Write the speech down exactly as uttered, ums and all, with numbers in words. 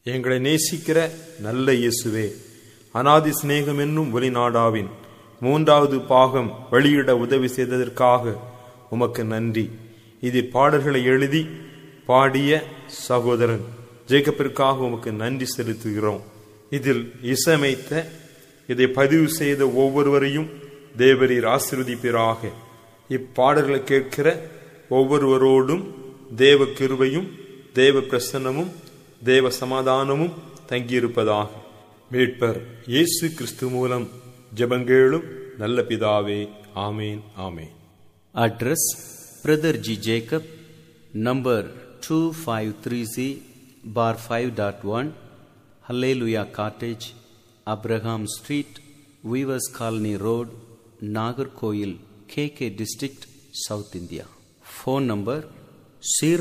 எங்களை நேசிக்கிற நல்ல இயேசுவே, அநாதி சிநேகம் என்னும் ஒலிநாடாவின் மூன்றாவது பாகம் வெளியிட உதவி செய்ததற்காக உமக்கு நன்றி. இதில் பாடல்களை எழுதி பாடிய சகோதரன் ஜேக்கப்பிற்காக உமக்கு நன்றி செலுத்துகிறோம். இதில் இசையமைத்த, இதை பதிவு செய்த ஒவ்வொருவரையும் தேவரீர் ஆசீர்வதிப்பீராக. இப்பாடல்களை கேட்கிற ஒவ்வொருவரோடும் தேவ கிருபையும் தேவ பிரசன்னமும் தேவ சமாதானமும் தங்கியிருப்பதாக. மீட்பர் இயேசு கிறிஸ்து மூலம் ஜெபங்கேளும் நல்ல பிதாவே. ஆமேன், ஆமேன். Address Brother G. Jacob, number two five three Z bar five dot one, Hallelujah Cottage, Abraham Street, Weavers Colony Road, Nagarkoil, K K District, South India. Phone number zero